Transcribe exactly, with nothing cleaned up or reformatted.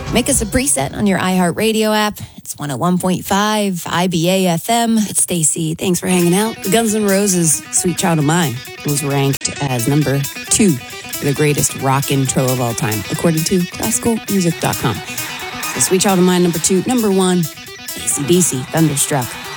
Make us a preset on your iHeartRadio app. It's one oh one point five I B A F M. It's Stacy. Thanks for hanging out. Guns N' Roses' Sweet Child of Mine was ranked as number two for the greatest rock intro of all time, according to classical music dot com. So Sweet Child of Mine, number two. Number one, A C D C, Thunderstruck.